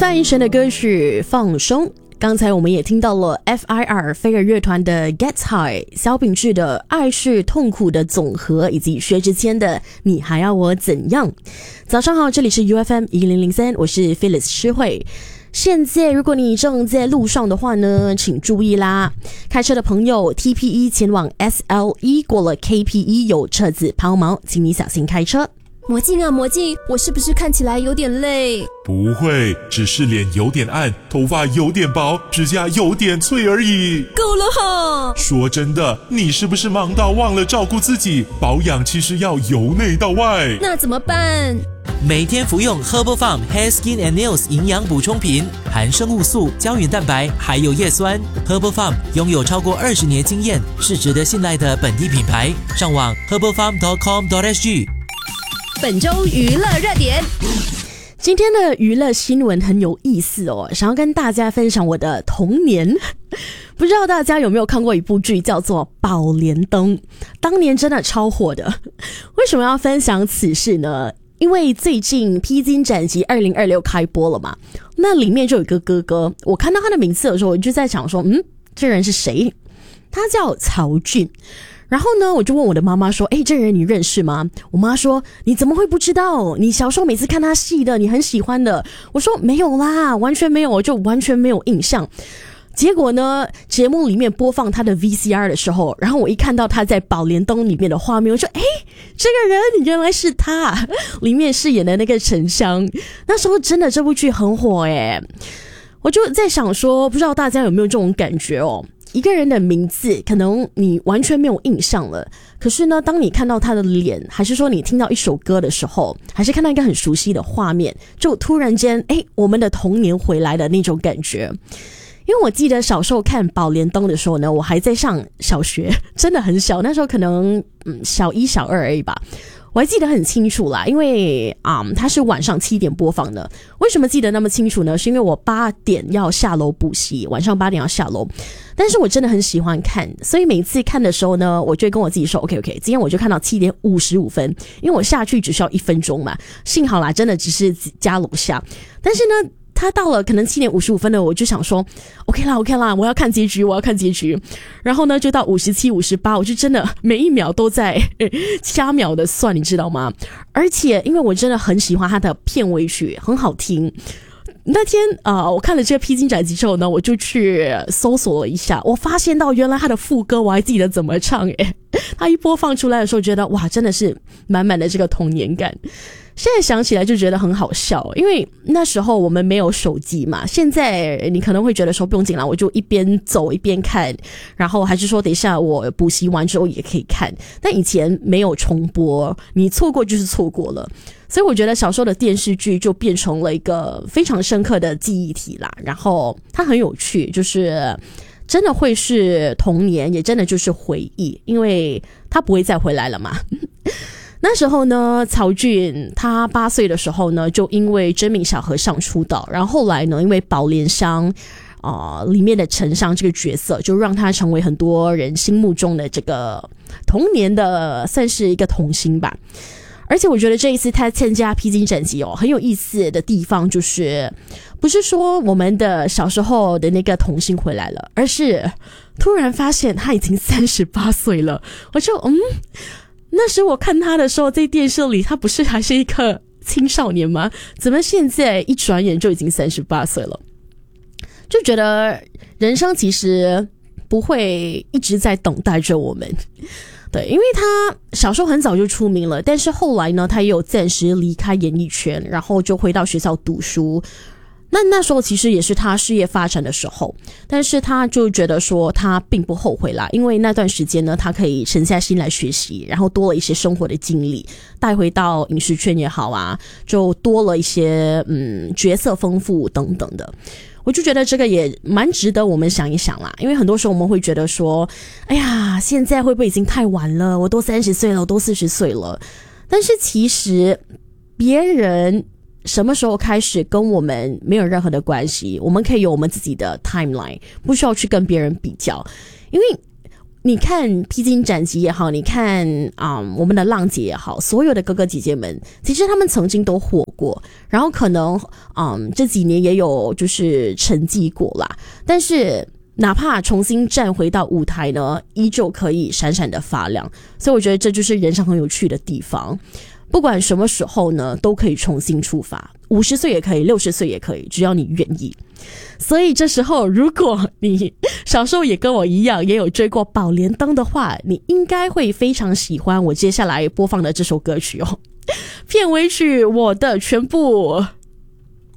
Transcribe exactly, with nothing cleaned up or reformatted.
蔡依晨的歌曲放松，刚才我们也听到了 F I R 飞儿乐团的 Get High， 萧秉治的爱是痛苦的总和，以及薛之谦的你还要我怎样。早上好，这里是 U F M 一零零三，我是 Phyllis 诗慧。现在如果你正在路上的话呢，请注意啦，开车的朋友 T P E 前往 S L E 过了 K P E 有车子抛锚，请你小心开车。 魔镜啊魔镜，我是不是看起来有点累？ 不会，只是脸有点暗，头发有点薄，指甲有点脆而已。 够了哈！ 说真的，你是不是忙到忘了照顾自己？保养其实要由内到外。 那怎么办？ 每天服用 Herbal Farm Hair Skin and Nails 营养补充品，含生物素、胶原蛋白，还有叶酸。Herbal Farm 拥有超过二十年经验，是值得信赖的本地品牌。上网 herbal farm dot com dot s g。 本周娱乐热点， 今天的娱乐新闻很有意思哦，想要跟大家分享我的童年。不知道大家有没有看过一部剧叫做《宝莲灯》，当年真的超火的。为什么要分享此事呢？因为最近《披荆斩棘二零二六》开播了嘛，那里面就有一个哥哥，我看到他的名字的时候，我就在想说，嗯，这人是谁？他叫曹骏。然后呢，我就问我的妈妈说，诶，这人你认识吗？我妈说，你怎么会不知道？你小时候每次看他戏的，你很喜欢的。我说没有啦，完全没有，我就完全没有印象。结果呢，节目里面播放他的 V C R 的时候，然后我一看到他在《宝莲灯》里面的画面，我说，诶，这个人原来是他，里面饰演的那个沉香。那时候真的这部剧很火诶。我就在想说，不知道大家有没有这种感觉哦？一个人的名字可能你完全没有印象了，可是呢，当你看到他的脸，还是说你听到一首歌的时候，还是看到一个很熟悉的画面，就突然间，诶，我们的童年回来的那种感觉。因为我记得小时候看《宝莲灯》的时候呢，我还在上小学，真的很小，那时候可能嗯小一小二而已吧。我还记得很清楚啦，因为啊、嗯，它是晚上七点播放的。为什么记得那么清楚呢？是因为我八点要下楼补习，晚上八点要下楼。但是我真的很喜欢看，所以每次看的时候呢，我就会跟我自己说 OK OK， 今天我就看到七点五十五分，因为我下去只需要一分钟嘛。幸好啦，真的只是家楼下。但是呢，他到了可能七点五十五分的，我就想说 OK 啦 OK 啦，我要看结局我要看结局。然后呢就到五十七、五十八，我就真的每一秒都在掐秒的算，你知道吗？而且因为我真的很喜欢他的片尾曲，很好听。那天啊、呃，我看了这个披荆斩棘之后呢，我就去搜索了一下，我发现到原来他的副歌我还记得怎么唱诶。他一播放出来的时候，觉得哇，真的是满满的这个童年感。现在想起来就觉得很好笑，因为那时候我们没有手机嘛。现在你可能会觉得说不用紧啦，我就一边走一边看，然后还是说等一下我补习完之后也可以看。但以前没有重播，你错过就是错过了。所以我觉得小时候的电视剧就变成了一个非常深刻的记忆体啦。然后它很有趣，就是真的会是童年，也真的就是回忆，因为它不会再回来了嘛。那时候呢，曹骏他八岁的时候呢，就因为真命小和尚出道，然后后来呢，因为宝莲香啊、呃、里面的沉香这个角色，就让他成为很多人心目中的这个童年的算是一个童星吧。而且我觉得这一次他参加披荆斩棘哦，很有意思的地方就是，不是说我们的小时候的那个童星回来了，而是突然发现他已经三十八岁了。我就嗯。那时我看他的时候，在电视里他不是还是一个青少年吗？怎么现在一转眼就已经三十八岁了？就觉得人生其实不会一直在等待着我们。对，因为他小时候很早就出名了，但是后来呢，他也有暂时离开演艺圈，然后就回到学校读书。那那时候其实也是他事业发展的时候，但是他就觉得说他并不后悔啦，因为那段时间呢，他可以沉下心来学习，然后多了一些生活的经历，带回到影视圈也好啊，就多了一些嗯角色丰富等等的。我就觉得这个也蛮值得我们想一想啦，因为很多时候我们会觉得说，哎呀，现在会不会已经太晚了？我都三十岁了，我都四十岁了。但是其实别人什么时候开始跟我们没有任何的关系，我们可以有我们自己的 timeline， 不需要去跟别人比较。因为你看披荆斩棘也好，你看啊、嗯、我们的浪姐也好，所有的哥哥姐姐们，其实他们曾经都火过，然后可能嗯这几年也有就是沉寂过啦，但是哪怕重新站回到舞台呢，依旧可以闪闪的发亮。所以我觉得这就是人生很有趣的地方，不管什么时候呢都可以重新出发，五十岁也可以，六十岁也可以，只要你愿意。所以这时候如果你小时候也跟我一样也有追过宝莲灯的话，你应该会非常喜欢我接下来播放的这首歌曲哦，片尾曲《我的全部》。